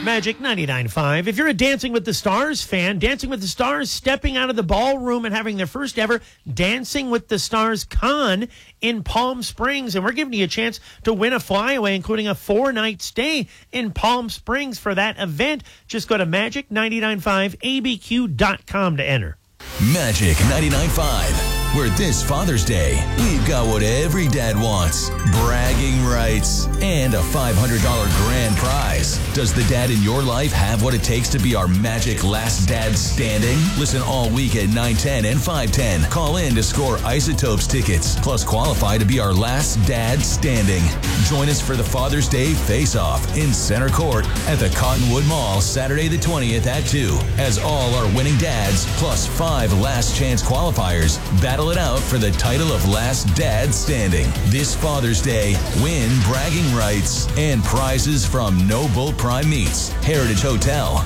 Magic 99.5. If you're a Dancing with the Stars fan, Dancing with the Stars stepping out of the ballroom and having their first ever Dancing with the Stars con in Palm Springs. And we're giving you a chance to win a flyaway, including a 4-night stay in Palm Springs for that event. Just go to magic995abq.com to enter. Magic 99.5. Where this Father's Day, we've got what every dad wants. Bragging rights and a $500 grand prize. Does the dad in your life have what it takes to be our Magic Last Dad Standing? Listen all week at 9:10 and 5:10. Call in to score Isotopes tickets, plus qualify to be our Last Dad Standing. Join us for the Father's Day Face-Off in Center Court at the Cottonwood Mall Saturday the 20th at 2. As all our winning dads, plus 5 last chance qualifiers, battle it out for the title of Last Dad Standing. This Father's Day, win bragging rights and prizes from No Bull Prime Meats, Heritage Hotel,